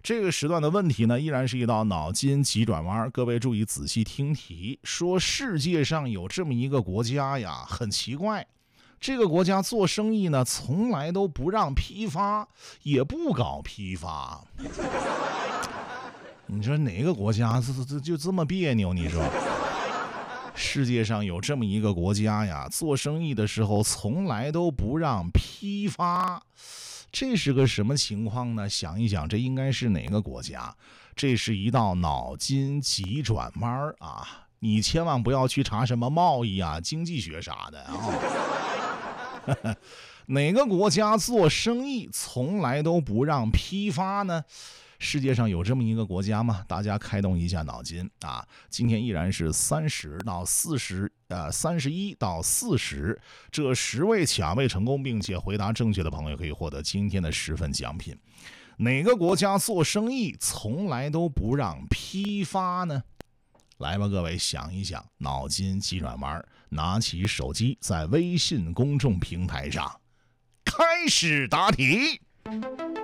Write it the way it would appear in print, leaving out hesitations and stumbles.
这个时段的问题呢，依然是一道脑筋急转弯，各位注意仔细听题。说世界上有这么一个国家呀，很奇怪，这个国家做生意呢，从来都不让批发，也不搞批发。你说哪个国家就这么别扭？你说世界上有这么一个国家呀，做生意的时候从来都不让批发。这是个什么情况呢？想一想，这应该是哪个国家？这是一道脑筋急转弯啊！你千万不要去查什么贸易啊、经济学啥的啊。哪个国家做生意从来都不让批发呢？世界上有这么一个国家吗？大家开动一下脑筋啊！今天依然是31到40，这10位卡位成功并且回答正确的朋友可以获得今天的10份奖品。哪个国家做生意从来都不让批发呢？来吧，各位想一想，脑筋急转弯，拿起手机，在微信公众平台上开始答题。